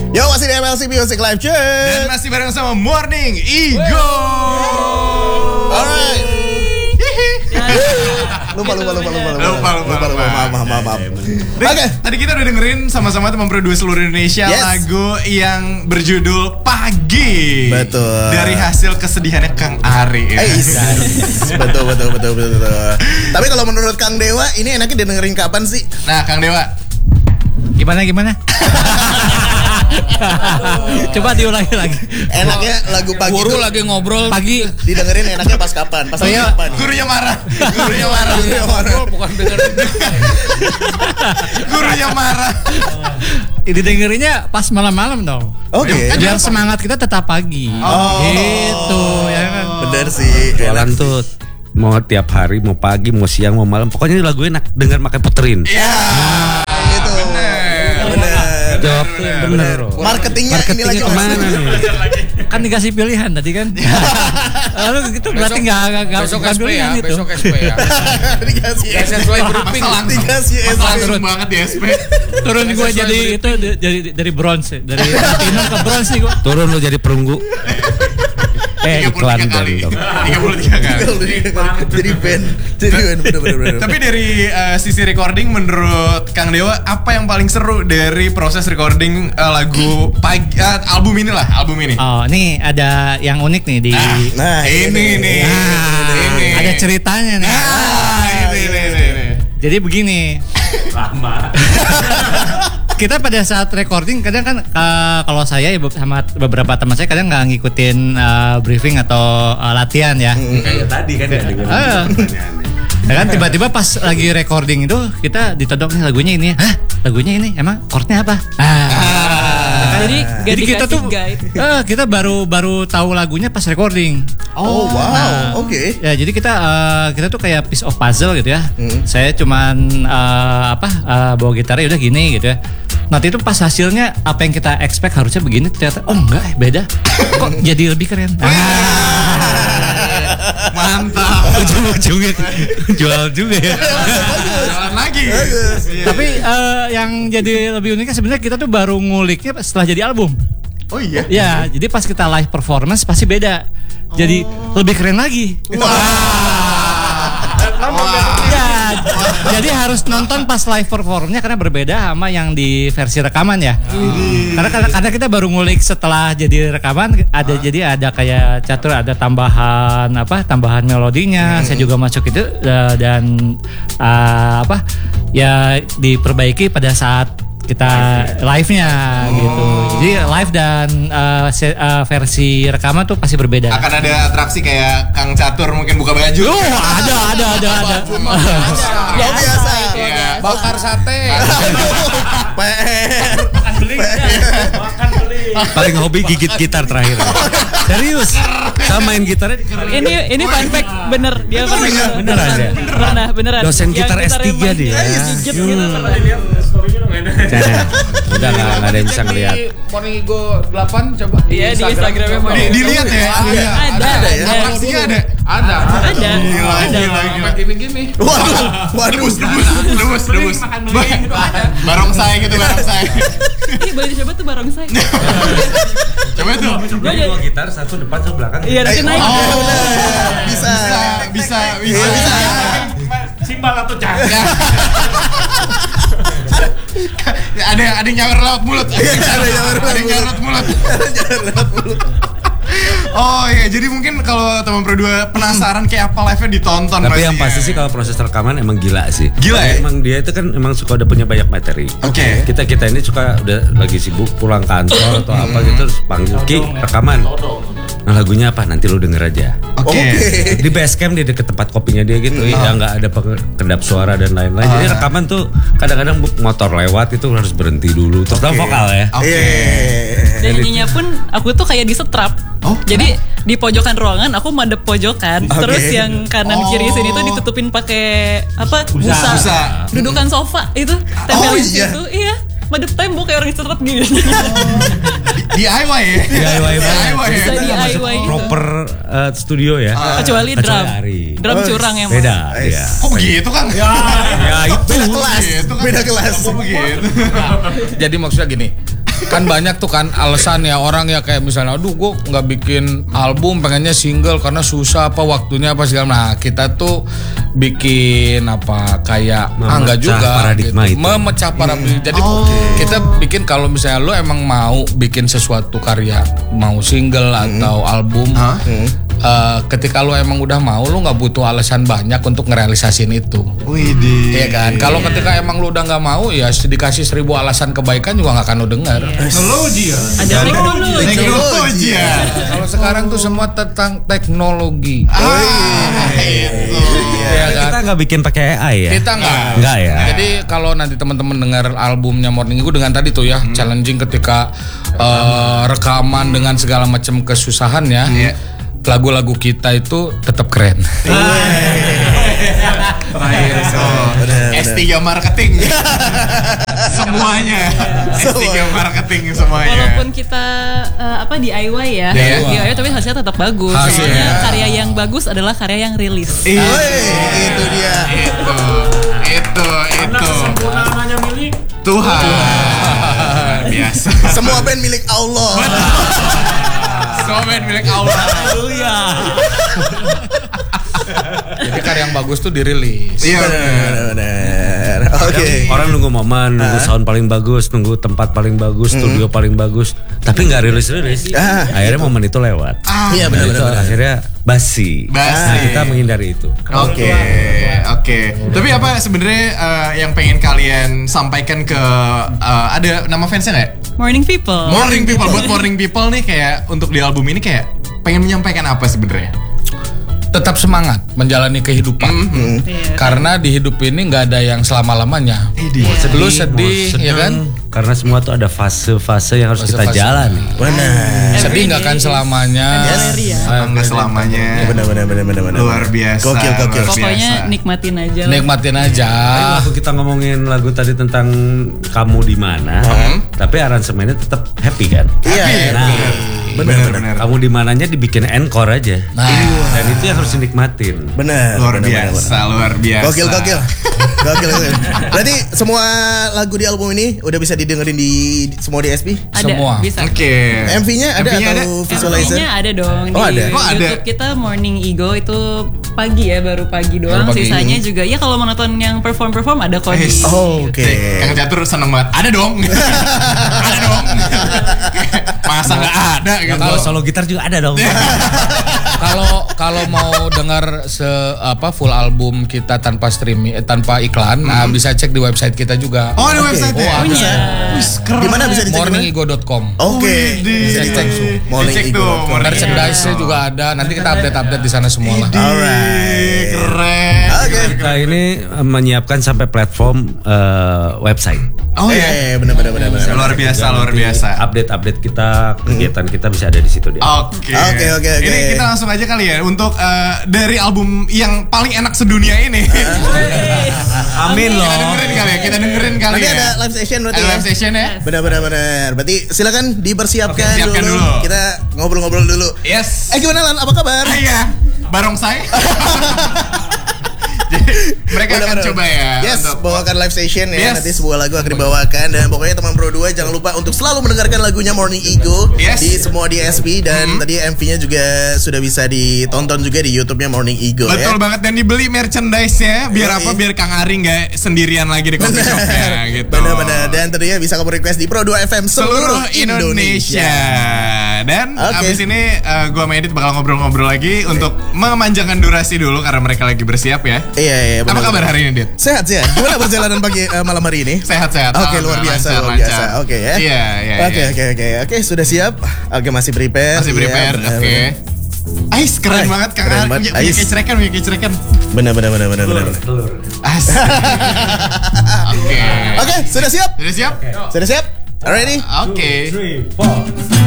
Yo, masih di MLC Music Live, cuy. Dan masih bareng sama Morning Ego. Alright. Lupa. Maaf. Oke, tadi kita udah dengerin sama-sama teman produser seluruh Indonesia lagu yang berjudul Pagi. Betul. Dari hasil kesedihannya Kang Ari. Betul. Tapi kalau menurut Kang Dewa, ini enaknya dengerin kapan sih? Nah, Kang Dewa. Gimana? Coba diulangi lagi. Enaknya lagu pagi. Guru lagi ngobrol Pagi didengerin enaknya pas kapan? Pas kapan? Gurunya marah. bukan dengerin. Gurunya marah. didengerinnya pas malam-malam dong. Oke. Biar semangat kita tetap pagi. Gitu ya kan. Bener sih. Jualan tuh mau tiap hari, mau pagi, mau siang, mau malam. Pokoknya lagu enak, dengar makan puterin. Iya. Gitu. Bener. Jawab bener. Marketingnya ini lagi kemana nih? Kan dikasih pilihan tadi kan. Lalu itu berarti nggak Besok SP ya, itu. besok SP ya. Dikasih Sesuai grouping. Dikasih Langsung banget di SP. Turun gue jadi itu dari bronze, dari platinum ke bronze nih gue. Turun lu jadi perunggu. Iklan dari dong. 33 kali. Jadi band. Bener. Tapi dari sisi recording menurut Kang Dewa apa yang paling seru dari proses recording lagu pagi album ini. Oh, ini ada yang unik nih di. Nah, ini nih. Ini. Ada ceritanya nih. Ini. Jadi begini. Lama. Kita pada saat recording kadang kan kalau saya sama beberapa teman saya kadang nggak ngikutin briefing atau latihan ya. Kayak tadi kan ya dengan pertanyaannya. Ya kan tiba-tiba pas lagi recording itu kita ditodok nih lagunya ini. Hah? Lagunya ini emang chordnya apa? Jadi kita tuh kita baru tahu lagunya pas recording. Oh wow, oke. Ya jadi kita tuh kayak piece of puzzle gitu ya. Saya cuman bawa gitarnya udah gini gitu ya. Nanti itu pas hasilnya apa yang kita expect harusnya begini ternyata enggak beda. Kok jadi lebih keren. Mantap. Ujung-ujungnya jual juga ya. Jalan lagi. Tapi yang jadi lebih uniknya sebenarnya kita tuh baru nguliknya setelah jadi album. Oh iya. Ya, jadi pas kita live performance pasti beda. Jadi lebih keren lagi. Ya, jadi harus nonton pas live performnya karena berbeda sama yang di versi rekaman ya. Karena kita baru ngulik setelah jadi rekaman ada kayak catur, ada tambahan melodinya. Saya juga masuk itu dan ya diperbaiki pada saat kita live-nya gitu. Jadi live dan versi rekaman tuh pasti berbeda. Akan ada atraksi kayak Kang Catur mungkin buka baju. Ada. Luar biasa. Bakar sate. Makan beli. Paling hobi gigit gitar terakhir. Serius. Sama main gitarnya Ini fun fact bener dia beneran ya. Beneran. Dosen gitar S3 dia. Gigit gitu. Udah nggak ada yang bisa ngeliat. Morning Ego 8 coba. Iya di Instagramnya. Dilihat ya. Ada. Atraksinya ada. Ada. Sampai gini-gini. Waduh. Debus. Barongsai gitu. Ini boleh dicoba tuh barongsai. Coba tuh. Dua gitar, satu depan, satu belakang. Iya nanti naik. Bisa. Simbal atau jangan. Ada yang nyawer lewat mulut. Oh iya, jadi mungkin kalau teman berdua penasaran kayak apa live-nya ditonton. Tapi yang pasti sih kalau proses rekaman emang gila sih. Gila ya? Emang dia itu kan emang suka udah punya banyak materi. Oke. Kita ini suka udah lagi sibuk pulang kantor atau apa gitu terus panggil Ki rekaman. Nah lagunya apa? Nanti lu denger aja. Oke. Di Basecamp dia deket tempat kopinya dia gitu. Ya nggak ada kedap suara dan lain-lain. Jadi rekaman tuh kadang-kadang motor lewat itu harus berhenti dulu. Terus vokal ya. Oke. Dan nyanyinya pun aku tuh kayak disetrap. Jadi di pojokan ruangan aku madep pojokan. Terus yang kanan kiri sini tuh ditutupin pakai busa. Dudukan sofa itu tempelin situ. Iya. Madep tembok kayak orang disetrap gini. DIY ya. Bisa DIY gitu. Proper studio ya. Kecuali drum. Drum curang emang. Beda. Ya. Kok begitu kan? Ya itu. Beda kelas. Kok begitu? Jadi maksudnya gini. Kan banyak tuh kan alasan ya orang ya kayak misalnya aduh gue nggak bikin album pengennya single karena susah apa waktunya apa segala. Nah kita tuh bikin apa kayak enggak juga paradigma gitu. itu. Memecah paradigma. Jadi kita bikin kalau misalnya lu emang mau bikin sesuatu karya mau single atau album ketika lu emang udah mau lu nggak butuh alasan banyak untuk ngerealisasin itu. Widih. Iya kan? Kalau ketika emang lu udah nggak mau ya dikasih 1000 alasan kebaikan juga nggak akan lu dengar. Teknologi ya. Ada teknologi. Teknologi ya. Kalau sekarang tuh semua tentang teknologi. Itu. Iya kan? Kita nggak bikin pakai AI ya? Kita Nggak ya? Jadi kalau nanti teman-teman dengar albumnya Morning Ego dengan tadi tuh ya challenging ketika rekaman dengan segala macam kesusahannya, lagu-lagu kita itu tetap keren. Terakhir S3 marketing. Semuanya. S3 marketing semuanya. Walaupun kita DIY ya, DIY tapi hasilnya tetap bagus. Soalnya karya yang bagus adalah karya yang rilis. Itu dia. Itu. Namanya milik Tuhan. Biasa. Semua band milik Allah. Semua band milik Allah. Jadi karya yang bagus tuh dirilis. Iya. Benar. Oke. Orang nunggu momen, nunggu sound paling bagus, nunggu tempat paling bagus, studio paling bagus, tapi nggak rilis-rilis. Akhirnya momen itu lewat. Iya Nah, itu benar. akhirnya basi. Nah, kita menghindari itu. Oke. Tapi apa sebenarnya yang pengen kalian sampaikan ke ada nama fansnya nggak? Morning People. Morning People. Buat Morning People nih kayak untuk di album ini kayak pengen menyampaikan apa sebenarnya? Tetap semangat menjalani kehidupan. Karena di hidup ini nggak ada yang selama-lamanya. Lu sedih, ya kan? Karena semua tuh ada fase-fase yang harus kita Fase-fase. jalani. Benar. Sedih nggak akan selamanya. Enggak selamanya. Benar. Luar biasa. Gokil. luar biasa. Pokoknya nikmatin aja lah. Nikmatin aja. Waktu kita ngomongin lagu tadi tentang kamu di mana, tapi aransemennya tetap happy kan? Iya. Nah, Benar. kamu di mananya dibikin encore aja. Nah. Dan itu yang harus dinikmatin. Benar. Luar biasa. Gokil. Berarti semua lagu di album ini udah bisa didengerin di semua DSP? Ada, Semua. bisa. Oke. MV-nya ada atau visualizer? MV-nya ada dong Oh, di ada. Oh, ada. YouTube kita Morning Ego itu pagi ya, baru pagi doang. Baru pagi. Sisanya juga ya kalau mau nonton yang perform ada kok di. Oke. Kang Catur seneng banget. Ada dong. Ada dong. Masa nggak ada gitu. Kalau solo gitar juga ada dong. Kalau mau dengar full album kita tanpa streaming tanpa iklan, nah bisa cek di website kita juga. Oh, di website ya? Oh, Punya. Di mana bisa dicek? morningigo.com. Oke. Bisa dicek Morning Dicek Ego. tuh, Morning Merchandise-nya juga ada. Nanti kita update di sana semua lah. Alright. Keren. Oke. Kita ini menyiapkan sampai platform website. Oh ya. Benar. Luar biasa. Update kita, kegiatan kita bisa ada di situ dia. Oke. Oke. Ini kita langsung aja kali ya untuk dari album yang paling enak sedunia ini. Amin loh. Kita dengerin kali Nanti ya. ada live session berarti Ada ya? live session ya. Benar. Berarti silakan dipersiapkan Oke, siapkan dulu. Kita ngobrol-ngobrol dulu. Yes. Gimana Lan? Apa kabar? Iya. Barongsai. Jadi mereka akan Benar. coba ya. Yes, untuk- bawakan live session ya. Yes. Nanti sebuah lagu akan dibawakan. Dan pokoknya teman Pro 2 jangan lupa untuk selalu mendengarkan lagunya Morning Ego Yes. di semua DSP. Dan tadi MV-nya juga sudah bisa ditonton juga di YouTube-nya Morning Ego Betul ya. banget, dan dibeli merchandise-nya biar apa? Biar Kang Ari nggak sendirian lagi di coffee shop-nya gitu. Benar. Dan tentunya bisa kamu request di Pro 2 FM Seluruh Indonesia. Dan Oke. abis ini gua sama Edit bakal ngobrol-ngobrol lagi untuk memanjangkan durasi dulu karena mereka lagi bersiap ya. Iya. Apa kabar hari ini, Dit? Sehat. Gimana perjalanan pagi malam hari ini? Sehat-sehat. Oke, luar biasa. Lancar. Oke ya. Iya. Oke, sudah siap? Oke, masih prepare. Masih prepare. Iya, Oke. Ais, keren Ais, banget Kang keren Ari. banget. Punya Ais. kecrekan. Benar. Asik. Oke. Oke, sudah siap? Sudah siap? Sudah siap? Alrighty? Oke. 3, 4.